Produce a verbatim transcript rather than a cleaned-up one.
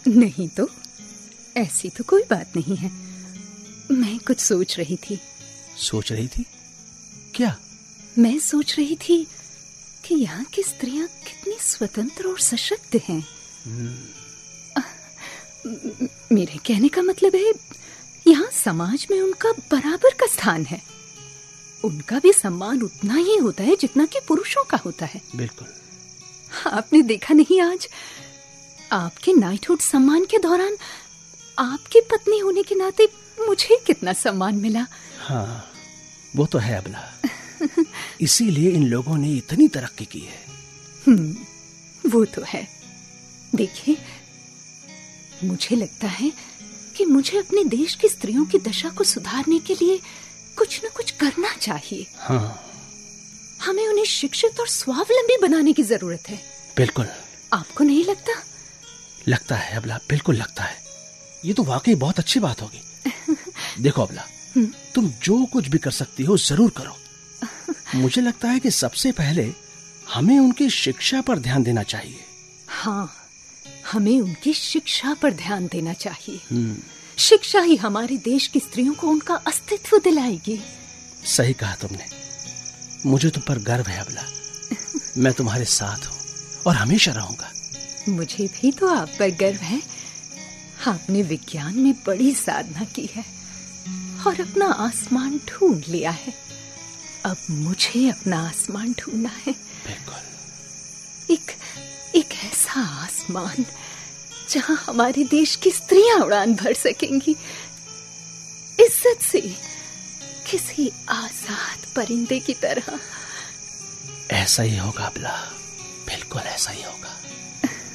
नहीं तो, ऐसी तो कोई बात नहीं है। मैं कुछ सोच रही थी। सोच रही थी? क्या? मैं सोच रही थी कि यहाँ की स्त्रियां कितनी स्वतंत्र और सशक्त हैं। मेरे कहने का मतलब है, यहाँ समाज में उनका बराबर का स्थान है। उनका भी सम्मान उतना ही होता है जितना कि पुरुषों का होता है। बिल्कुल। आपने देखा नहीं, आज आपके नाइटहुड सम्मान के दौरान आपकी पत्नी होने के नाते मुझे कितना सम्मान मिला। हाँ, वो तो है अबला। इसीलिए इन लोगों ने इतनी तरक्की की है। हम्म, वो तो है। देखिए, मुझे लगता है कि मुझे अपने देश की स्त्रियों की दशा को सुधारने के लिए कुछ न कुछ करना चाहिए। हाँ, हमें उन्हें शिक्षित और स्वावलंबी बनाने की जरूरत है। बिल्कुल। आपको नहीं लगता? लगता है अबला, बिल्कुल लगता है। ये तो वाकई बहुत अच्छी बात होगी। देखो अबला, तुम जो कुछ भी कर सकती हो जरूर करो। मुझे लगता है कि सबसे पहले हमें उनकी शिक्षा पर ध्यान देना चाहिए। हाँ, हमें उनकी शिक्षा पर ध्यान देना चाहिए। शिक्षा ही हमारे देश की स्त्रियों को उनका अस्तित्व दिलाएगी। सही कहा तुमने। मुझे तुम पर गर्व है अबला। मैं तुम्हारे साथ हूँ और हमेशा रहूंगा। मुझे भी तो आप पर गर्व है। आपने विज्ञान में बड़ी साधना की है और अपना आसमान ढूंढ लिया है। अब मुझे अपना आसमान ढूंढना है। बिल्कुल। एक एक ऐसा आसमान जहां हमारे देश की स्त्रियां उड़ान भर सकेंगी, इज्जत से, किसी आजाद परिंदे की तरह। ऐसा ही होगा अबला, बिल्कुल ऐसा ही होगा।